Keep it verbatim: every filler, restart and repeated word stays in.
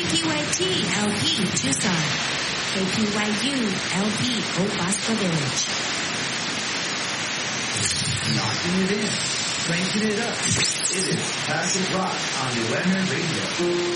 P Y T L P Tucson, K P Y U L P Old Bosco Village. Knocking it in, cranking it up. It is Classic Rock on Leonard Radio.